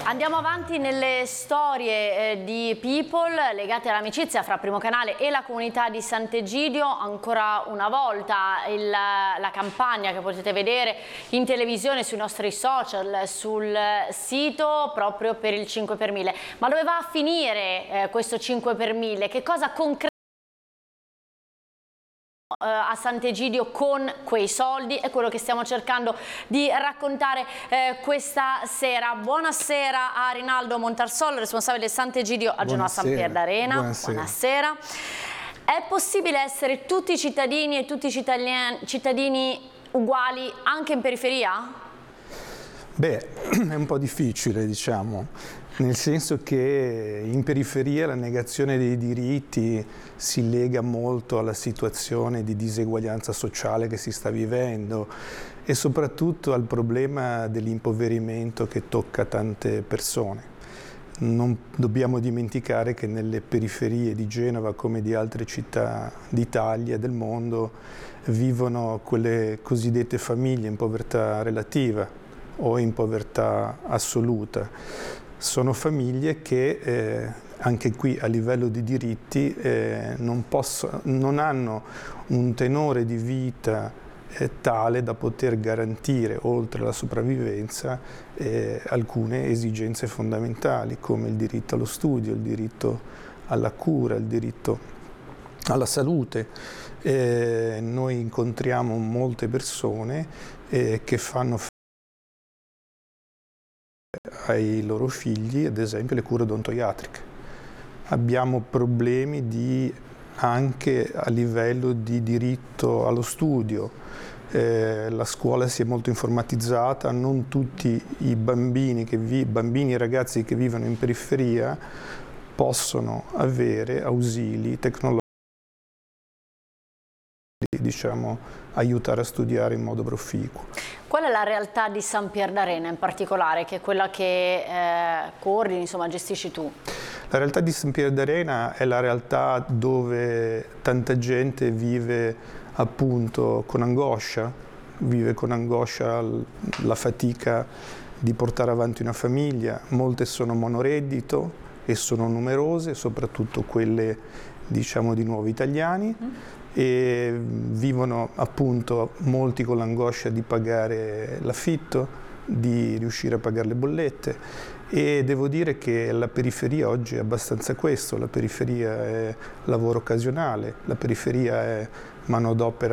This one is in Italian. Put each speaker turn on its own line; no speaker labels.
Andiamo avanti nelle storie di People legate all'amicizia fra Primo Canale e la comunità di Sant'Egidio. Ancora una volta la campagna che potete vedere in televisione, sui nostri social, sul sito, proprio per il 5 per 1000. Ma dove va a finire questo 5 per 1000? Che cosa concretamente a Sant'Egidio con quei soldi? È quello che stiamo cercando di raccontare questa sera. Buonasera a Rinaldo Montarsolo, responsabile di Sant'Egidio a Genoa San Pier d'Arena. Buonasera. È possibile essere tutti cittadini e tutti cittadini uguali anche in periferia?
Beh, è un po' difficile, diciamo, nel senso che in periferia la negazione dei diritti si lega molto alla situazione di diseguaglianza sociale che si sta vivendo e soprattutto al problema dell'impoverimento che tocca tante persone. Non dobbiamo dimenticare che nelle periferie di Genova, come di altre città d'Italia e del mondo, vivono quelle cosiddette famiglie in povertà relativa o in povertà assoluta. Sono famiglie che anche qui a livello di diritti non hanno un tenore di vita tale da poter garantire, oltre alla sopravvivenza, alcune esigenze fondamentali come il diritto allo studio, il diritto alla cura, il diritto alla salute. Noi incontriamo molte persone che fanno ai loro figli, ad esempio, le cure odontoiatriche. Abbiamo problemi anche a livello di diritto allo studio. La scuola si è molto informatizzata, non tutti i bambini e ragazzi che vivono in periferia possono avere ausili tecnologici, diciamo, aiutare a studiare in modo proficuo.
Qual è la realtà di San Pier d'Arena in particolare, che è quella che coordini, insomma, gestisci tu?
La realtà di San Pier d'Arena è la realtà dove tanta gente vive appunto con angoscia, la fatica di portare avanti una famiglia. Molte sono monoreddito e sono numerose, soprattutto quelle, diciamo, di nuovi italiani. E vivono appunto molti con l'angoscia di pagare l'affitto, di riuscire a pagare le bollette, e devo dire che la periferia oggi è abbastanza questo: la periferia è lavoro occasionale, la periferia è manodopera